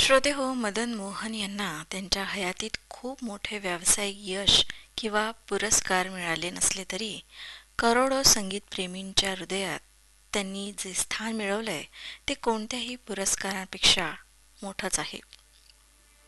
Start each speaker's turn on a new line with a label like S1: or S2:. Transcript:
S1: श्रोते हो, मदन मोहन यांना त्यांच्या हयातीत खूप मोठे व्यावसायिक यश किंवा पुरस्कार मिळाले नसले तरी करोडो संगीतप्रेमींच्या हृदयात त्यांनी जे स्थान मिळवलंय ते कोणत्याही पुरस्कारापेक्षा मोठंच आहे.